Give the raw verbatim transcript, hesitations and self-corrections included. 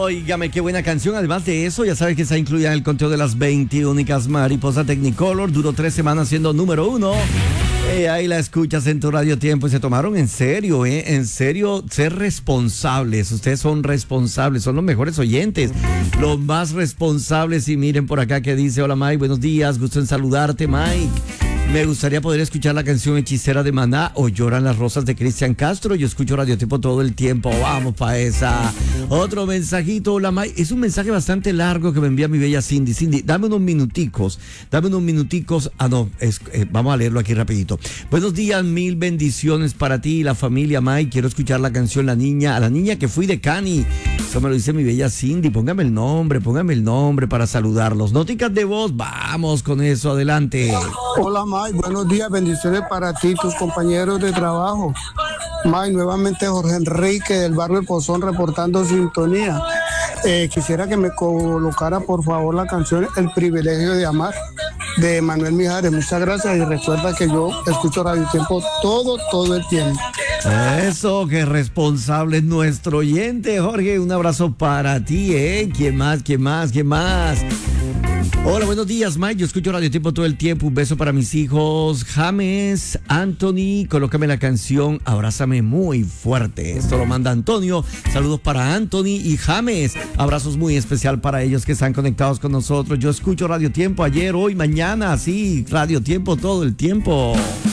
Óigame, qué buena canción. Además de eso, ya sabes que está incluida en el conteo de las veinte únicas Mariposa Technicolor. Duró tres semanas siendo número uno. Eh, ahí la escuchas en tu Radio Tiempo y se tomaron en serio, ¿eh? En serio, ser responsables. Ustedes son responsables, son los mejores oyentes, los más responsables. Y miren por acá que dice: hola Mike, buenos días, gusto en saludarte, Mike. Me gustaría poder escuchar la canción Hechicera de Maná o Lloran las Rosas de Cristian Castro. Yo escucho Radio Tiempo todo el tiempo. Vamos pa' esa. Otro mensajito. Hola, Mike. Es un mensaje bastante largo que me envía mi bella Cindy. Cindy, dame unos minuticos. Dame unos minuticos. Ah, no. Es, eh, vamos a leerlo aquí rapidito. Buenos días, mil bendiciones para ti y la familia, Mike. Quiero escuchar la canción La Niña, a la niña que fui de Cani. Eso me lo dice mi bella Cindy. Póngame el nombre, póngame el nombre para saludarlos. Noticas de voz. Vamos con eso. Adelante. Hola, Mike. Buenos días, bendiciones para ti, tus compañeros de trabajo. Mike, nuevamente Jorge Enrique del barrio El Pozón reportando sintonía. Eh, quisiera que me colocara por favor la canción El Privilegio de Amar de Manuel Mijares. Muchas gracias y recuerda que yo escucho Radio Tiempo todo, todo el tiempo. Eso, qué responsable es nuestro oyente, Jorge. Un abrazo para ti, ¿eh? ¿Quién más? ¿Quién más? ¿Quién más? Hola, buenos días, Mike. Yo escucho Radio Tiempo todo el tiempo. Un beso para mis hijos, James, Anthony. Colócame la canción Abrázame muy fuerte. Esto lo manda Antonio. Saludos para Anthony y James. Abrazos muy especial para ellos que están conectados con nosotros. Yo escucho Radio Tiempo ayer, hoy, mañana. Sí, Radio Tiempo todo el tiempo.